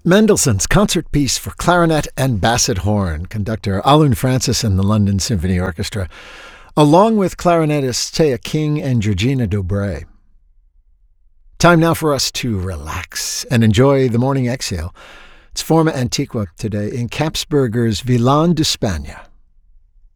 Mendelssohn's concert piece for clarinet and basset horn, conductor Alun Francis and the London Symphony Orchestra, along with clarinetists Taya King and Georgina Dobre. Time now for us to relax and enjoy the morning exhale. It's Forma Antiqua today in Capsberger's Villane d'Espagne.